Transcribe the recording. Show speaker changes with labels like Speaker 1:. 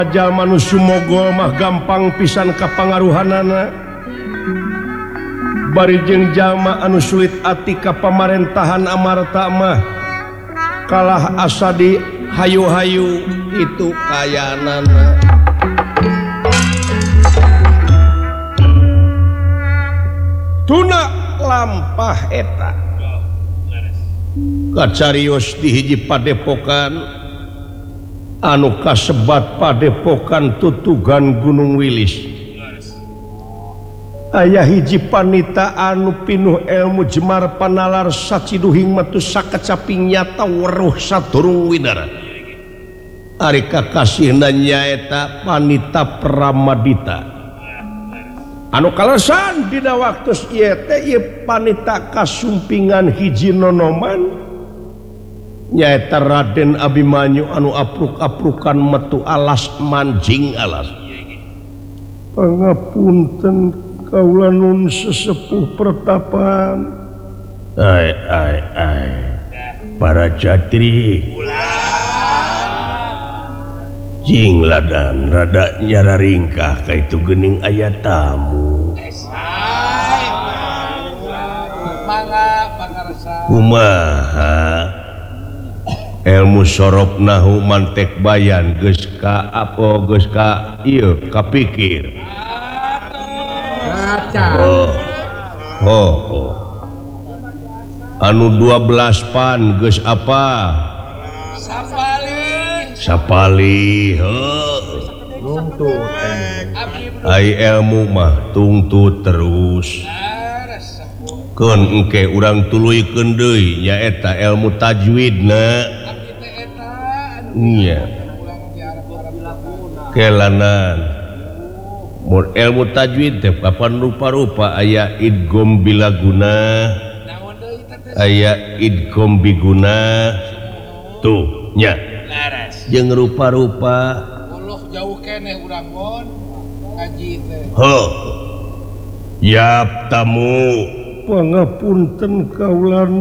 Speaker 1: jalma nu sumogol mah gampang pisan kapangaruhanana bari jeung jalma anu sulit ati ka pamarentahan amarta mah kalah asa di hayu-hayu itu kayanana. Tuna lampah eta kacarios di hiji padepokan anu kasebat padepokan tutugan Gunung Wilis. Aya hiji panita anu pinuh ilmu jemar panalar saciduhing matu sakacapi nyata weruh saturung winara. Ari kakasihna nyaeta Panita Pramadita. Anu kalesan dina waktu ieu teh ieu panita kasumpingan hiji nonoman nyaeta Raden Abimanyu anu apruk-aprukan metu alas manjing alas. Pangapunten kaula nun sesepuh pertapan. Ai para jatri jing ladan rada nyara ringkah ka itu geuning aya tamu. Kumaha ilmu sorop nahu mantek bayan geus ka apa geus ka ieu kapikir. Oh. Anu 12 pan geus apa? Sapali nuntut ai ilmu mah tungtut terus keun engke urang tuluykeun deui nyaeta ilmu tajwidna nya kelanan mun ilmu tajwid teh papan rupa-rupa aya idgham bilaguna aya idgham biguna tuh nya jeung rupa-rupa jauh keneh urang mon ngaji teh. Yap tamu pangapunten kaula